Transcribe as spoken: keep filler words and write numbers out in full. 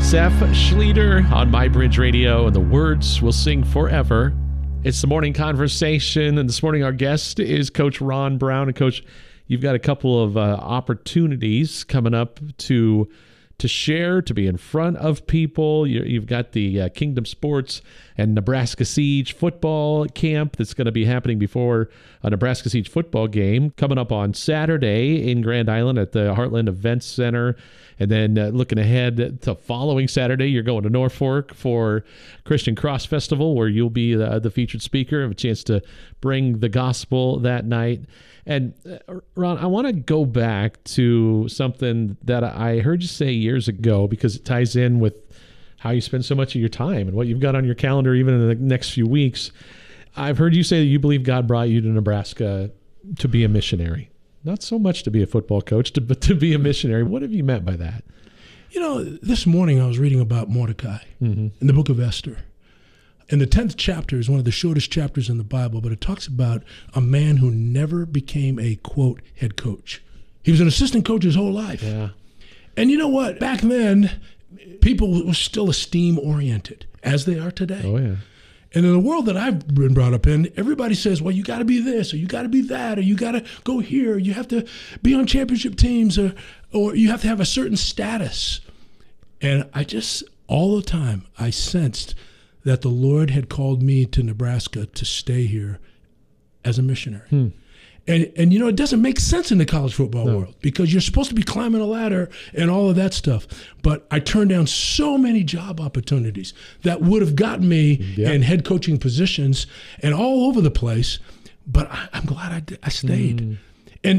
Seth Schleter on MyBridge Radio, and the words will sing forever. It's the morning conversation, and this morning our guest is Coach Ron Brown. And Coach, you've got a couple of uh, opportunities coming up to to share, to be in front of people. You, you've got the uh, Kingdom Sports and Nebraska Siege football camp that's going to be happening before a Nebraska Siege football game coming up on Saturday in Grand Island at the Heartland Events Center. And then uh, looking ahead to following Saturday, you're going to Norfolk for Christian Cross Festival, where you'll be the, the featured speaker, have a chance to bring the gospel that night. And uh, Ron, I want to go back to something that I heard you say years ago, because it ties in with how you spend so much of your time and what you've got on your calendar even in the next few weeks. I've heard you say that you believe God brought you to Nebraska to be a missionary. Not so much to be a football coach, to, but to be a missionary. What have you meant by that? You know, this morning I was reading about Mordecai mm-hmm. in the book of Esther. And the tenth chapter is one of the shortest chapters in the Bible, but it talks about a man who never became a, quote, head coach. He was an assistant coach his whole life. Yeah. And you know what? Back then, people were still esteem-oriented, as they are today. Oh, yeah. And in the world that I've been brought up in, everybody says, well, you got to be this, or you got to be that, or you got to go here, or you have to be on championship teams, or or you have to have a certain status. And I just, all the time, I sensed that the Lord had called me to Nebraska to stay here as a missionary. Hmm. And, and you know, it doesn't make sense in the college football no. world, because you're supposed to be climbing a ladder and all of that stuff. But I turned down so many job opportunities that would have gotten me yeah. in head coaching positions and all over the place. But I, I'm glad I, did, I stayed. Mm.